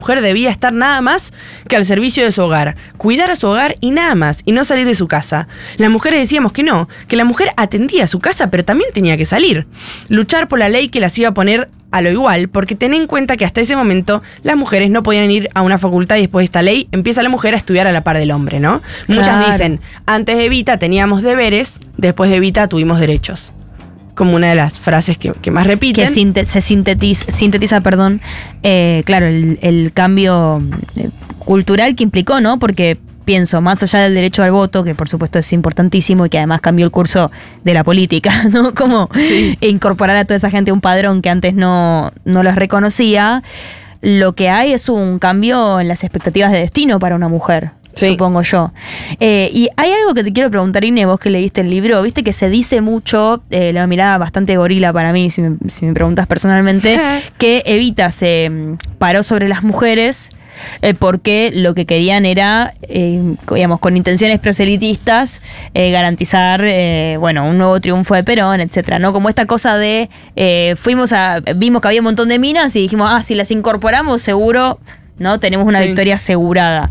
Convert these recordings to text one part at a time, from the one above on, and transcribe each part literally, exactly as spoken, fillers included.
mujer debía estar nada más que al servicio de su hogar, cuidar a su hogar y nada más, y no salir de su casa. Las mujeres decíamos que no, que la mujer atendía a su casa, pero también tenía que salir. Luchar por la ley que las iba a poner a lo igual, porque ten en cuenta que hasta ese momento las mujeres no podían ir a una facultad y después de esta ley empieza la mujer a estudiar a la par del hombre, ¿no? Muchas Claro. dicen, antes de Evita teníamos deberes, después de Evita tuvimos derechos. Como una de las frases que, que más repiten. Que sinte- se sintetiza, sintetiza, perdón, eh, claro, el, el cambio eh, cultural que implicó, ¿no? Porque pienso, más allá del derecho al voto, que por supuesto es importantísimo y que además cambió el curso de la política, ¿no? Como Sí. incorporar a toda esa gente a un padrón que antes no, no los reconocía. Lo que hay es un cambio en las expectativas de destino para una mujer. Sí. Supongo yo. Eh, y hay algo que te quiero preguntar, Inés, vos que leíste el libro, viste que se dice mucho, eh, la mirada bastante gorila para mí, si me, si me preguntas personalmente, que Evita se mm, paró sobre las mujeres eh, porque lo que querían era, eh, digamos, con intenciones proselitistas, eh, garantizar, eh, bueno, un nuevo triunfo de Perón, etcétera, ¿no? Como esta cosa de, eh, fuimos a, vimos que había un montón de minas y dijimos, ah, si las incorporamos seguro, ¿no? Tenemos una Sí. victoria asegurada.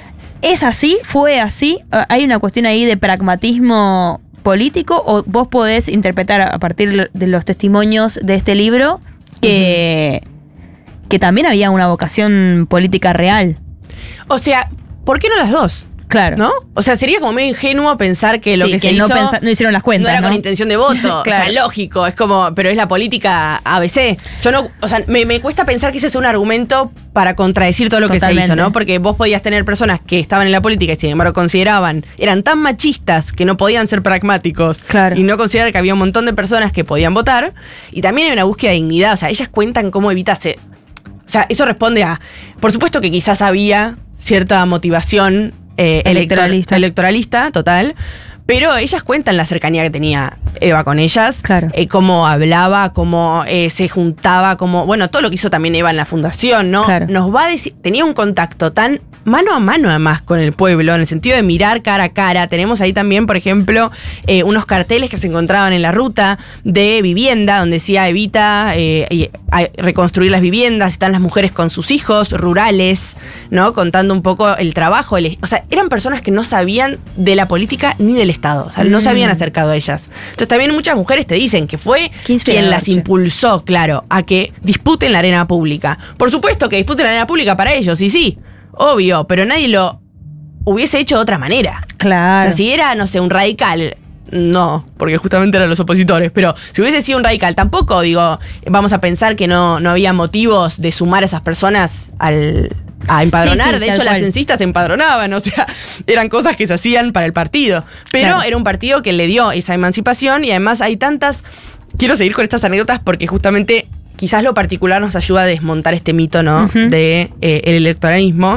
¿Es así? ¿Fue así? ¿Hay una cuestión ahí de pragmatismo político o vos podés interpretar a partir de los testimonios de este libro que, uh-huh. que también había una vocación política real? O sea, ¿por qué no las dos? Claro. ¿No? O sea, sería como medio ingenuo pensar que lo Sí, que, que se no hizo pensa- no hicieron las cuentas, no era ¿no? con intención de voto. Claro. O sea, lógico, es como, pero es la política A B C. Yo no, o sea, me, me cuesta pensar que ese es un argumento para contradecir todo lo que Totalmente. se hizo, ¿no? Porque vos podías tener personas que estaban en la política y sin embargo consideraban, eran tan machistas que no podían ser pragmáticos. Claro. Y no considerar que había un montón de personas que podían votar. Y también hay una búsqueda de dignidad. O sea, ellas cuentan cómo Evita se... O sea, eso responde a... Por supuesto que quizás había cierta motivación eh, Electoralista. elector- electoralista, total. Pero ellas cuentan la cercanía que tenía Eva con ellas. Claro. Eh, cómo hablaba, cómo eh, se juntaba, cómo... Bueno, todo lo que hizo también Eva en la fundación, ¿no? Claro. Nos va a decir... Tenía un contacto tan mano a mano además con el pueblo, en el sentido de mirar cara a cara. Tenemos ahí también, por ejemplo, eh, unos carteles que se encontraban en la ruta de vivienda, donde decía Evita eh, y, a, reconstruir las viviendas, están las mujeres con sus hijos rurales, ¿no? Contando un poco el trabajo. El, o sea, eran personas que no sabían de la política ni del Estado. O sea, no Mm. se habían acercado a ellas. Entonces también muchas mujeres te dicen que fue Qué inspirador, quien las che. impulsó, claro, a que disputen la arena pública. Por supuesto que disputen la arena pública para ellos, y sí, obvio, pero nadie lo hubiese hecho de otra manera. Claro. O sea, si era, no sé, un radical, no, porque justamente eran los opositores, pero si hubiese sido un radical, tampoco, digo, vamos a pensar que no, no había motivos de sumar a esas personas al, a empadronar. Sí, sí, de tal hecho, las cual. censistas se empadronaban, o sea, eran cosas que se hacían para el partido. Pero Claro. era un partido que le dio esa emancipación y además hay tantas... Quiero seguir con estas anécdotas porque justamente... Quizás lo particular nos ayuda a desmontar este mito, ¿no? Uh-huh. De eh, el electoralismo.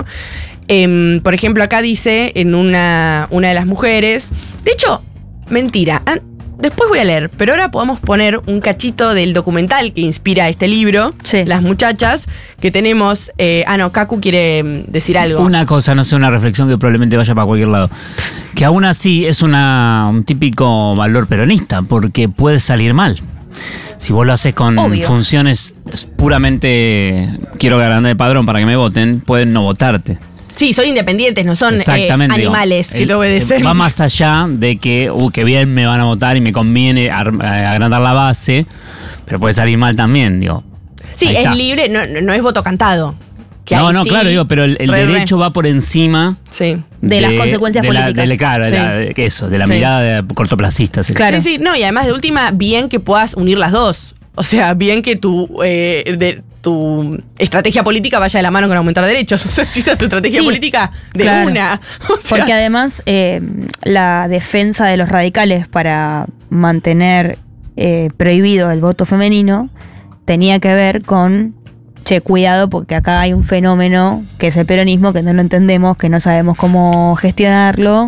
Em, por ejemplo, acá dice en una, una de las mujeres. De hecho, mentira. ah, Después voy a leer, pero ahora podemos poner un cachito del documental que inspira este libro, Sí. Las Muchachas, que tenemos. Eh, ah, no, Kaku quiere mm, decir algo. Una cosa, no sé, una reflexión que probablemente vaya para cualquier lado. Que aún así es una, un típico valor peronista, porque puede salir mal. Si vos lo haces con Obvio. funciones puramente quiero ganar de padrón para que me voten, pueden no votarte. Sí, son independientes, no son eh, Exactamente. digo, animales que el- te obedecen. Va más allá de que, uh, que bien me van a votar y me conviene ar- eh, agrandar la base, pero puede salir mal también, digo. Sí, Ahí es está. libre, no, no, no es voto cantado. Que No, ahí no, sí, claro, digo, pero el, el re, re. derecho va por encima Sí. De las consecuencias de la- políticas. de la- claro, de Sí. la- de- que eso, de la Sí. mirada de cortoplacista. sería. Claro. Sí, sí, no, y además de última, bien que puedas unir las dos. O sea, bien que tu, eh, de, tu estrategia política vaya de la mano con aumentar derechos. O sea, exista tu estrategia Sí, política de claro. una. O sea, Porque además eh, la defensa de los radicales para mantener eh, prohibido el voto femenino tenía que ver con, che, cuidado porque acá hay un fenómeno que es el peronismo, que no lo entendemos, que no sabemos cómo gestionarlo.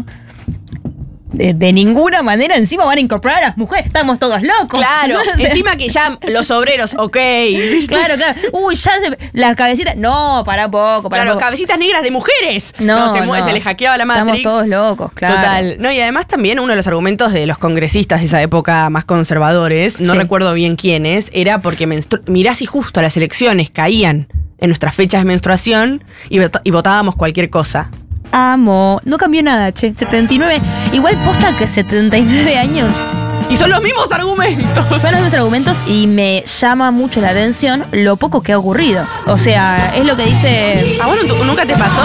De, de ninguna manera encima van a incorporar a las mujeres, estamos todos locos. claro, O sea, encima que ya los obreros, ok. Claro, claro. Uy, ya se, las cabecitas. No, para poco, para Claro, poco. cabecitas negras de mujeres. No, se, mue- no. se le hackeaba la Matrix. Estamos todos locos, claro. Total. No, y además también uno de los argumentos de los congresistas de esa época más conservadores, no Sí. recuerdo bien quiénes, era porque menstru- mirá si justo las elecciones caían en nuestras fechas de menstruación y, vot- y votábamos cualquier cosa. Amo. No cambió nada, che. setenta y nueve. Igual posta que setenta y nueve años. Y son los mismos argumentos. Son los mismos argumentos y me llama mucho la atención lo poco que ha ocurrido. O sea, es lo que dice... Ah, bueno, ¿tú- ¿nunca te pasó